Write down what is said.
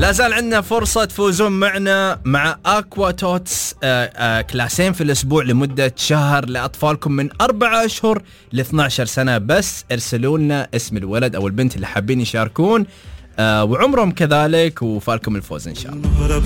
لا زال عندنا فرصة تفوزون معنا مع أكوا توتس كلاسين في الأسبوع لمدة شهر لأطفالكم من 4 أشهر ل 12 سنة. بس ارسلوا لنا اسم الولد أو البنت اللي حابين يشاركون وعمرهم كذلك، وفالكم الفوز إن شاء الله.